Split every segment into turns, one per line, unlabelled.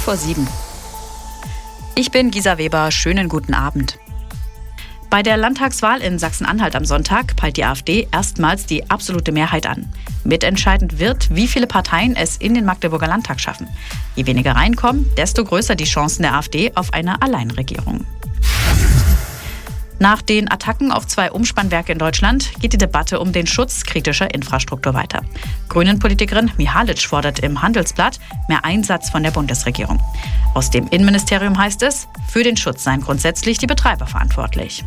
7:10. Ich bin Gisa Weber, schönen guten Abend. Bei der Landtagswahl in Sachsen-Anhalt am Sonntag peilt die AfD erstmals die absolute Mehrheit an. Mitentscheidend wird, wie viele Parteien es in den Magdeburger Landtag schaffen. Je weniger reinkommen, desto größer die Chancen der AfD auf eine Alleinregierung. Nach den Attacken auf 2 Umspannwerke in Deutschland geht die Debatte um den Schutz kritischer Infrastruktur weiter. Grünen-Politikerin Mihalic fordert im Handelsblatt mehr Einsatz von der Bundesregierung. Aus dem Innenministerium heißt es, für den Schutz seien grundsätzlich die Betreiber verantwortlich.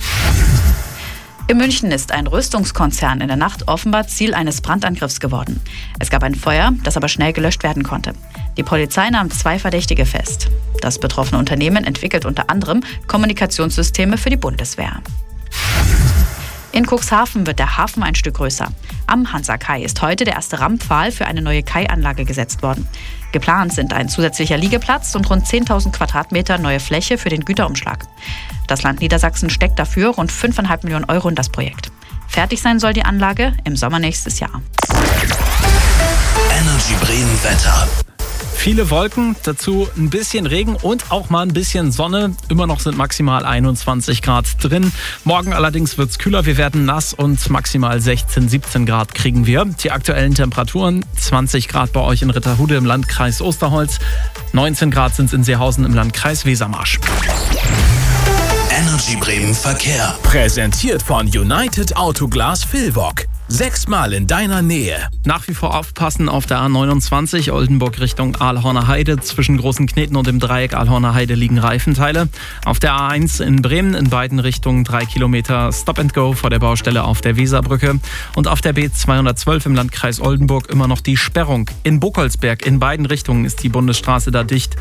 In München ist ein Rüstungskonzern in der Nacht offenbar Ziel eines Brandangriffs geworden. Es gab ein Feuer, das aber schnell gelöscht werden konnte. Die Polizei nahm 2 Verdächtige fest. Das betroffene Unternehmen entwickelt unter anderem Kommunikationssysteme für die Bundeswehr. In Cuxhaven wird der Hafen ein Stück größer. Am Hansa-Kai ist heute der erste Rammpfahl für eine neue Kai-Anlage gesetzt worden. Geplant sind ein zusätzlicher Liegeplatz und rund 10.000 Quadratmeter neue Fläche für den Güterumschlag. Das Land Niedersachsen steckt dafür rund 5,5 Millionen Euro in das Projekt. Fertig sein soll die Anlage im Sommer nächstes Jahr.
Energy Bremen Wetter.
Viele Wolken, dazu ein bisschen Regen und auch mal ein bisschen Sonne. Immer noch sind maximal 21 Grad drin. Morgen allerdings wird es kühler, wir werden nass und maximal 16, 17 Grad kriegen wir. Die aktuellen Temperaturen, 20 Grad bei euch in Ritterhude im Landkreis Osterholz, 19 Grad sind es in Seehausen im Landkreis Wesermarsch.
Energy Bremen Verkehr.
Präsentiert von United Autoglas Villwock. 6-mal in deiner Nähe.
Nach wie vor aufpassen auf der A29 Oldenburg Richtung Aalhorner Heide. Zwischen Großen Kneten und dem Dreieck Aalhorner Heide liegen Reifenteile. Auf der A1 in Bremen in beiden Richtungen 3 Kilometer Stop and Go vor der Baustelle auf der Weserbrücke. Und auf der B212 im Landkreis Oldenburg immer noch die Sperrung. In Buchholzberg in beiden Richtungen ist die Bundesstraße da dicht.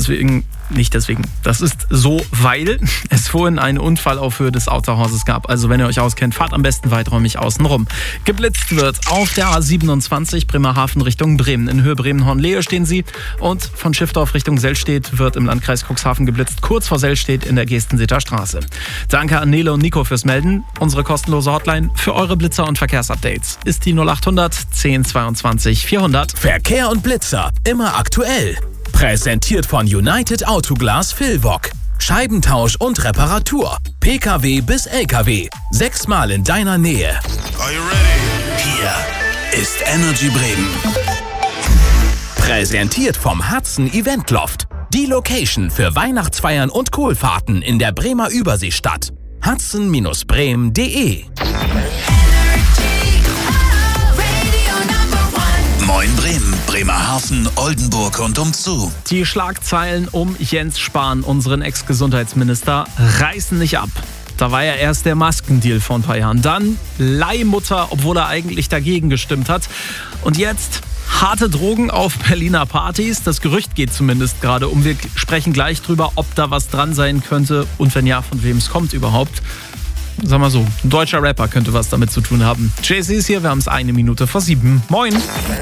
Das ist so, weil es vorhin einen Unfall auf Höhe des Autohauses gab. Also wenn ihr euch auskennt, fahrt am besten weiträumig außen rum. Geblitzt wird auf der A27 Bremerhaven Richtung Bremen. In Höhe Bremen-Hornlehe stehen sie. Und von Schiffdorf Richtung Selstedt wird im Landkreis Cuxhaven geblitzt, kurz vor Selstedt in der Gestenseter Straße. Danke an Nele und Nico fürs Melden. Unsere kostenlose Hotline für eure Blitzer und Verkehrsupdates ist die 0800 10 22 400.
Verkehr und Blitzer, immer aktuell. Präsentiert von United Autoglas Villwock. Scheibentausch und Reparatur. PKW bis LKW. 6-mal in deiner Nähe.
Are you ready? Hier ist Energy Bremen.
Präsentiert vom Hudson Event Loft. Die Location für Weihnachtsfeiern und Kohlfahrten in der Bremer Überseestadt. hudson-bremen.de.
Moin Bremen, Bremerhaven, Oldenburg und umzu.
Die Schlagzeilen um Jens Spahn, unseren Ex-Gesundheitsminister, reißen nicht ab. Da war ja erst der Maskendeal vor ein paar Jahren. Dann Leihmutter, obwohl er eigentlich dagegen gestimmt hat. Und jetzt harte Drogen auf Berliner Partys. Das Gerücht geht zumindest gerade um. Wir sprechen gleich drüber, ob da was dran sein könnte und wenn ja, von wem es kommt überhaupt. Sag mal so, ein deutscher Rapper könnte was damit zu tun haben. Jay-Z ist hier, wir haben es 1 Minute vor 7. Moin!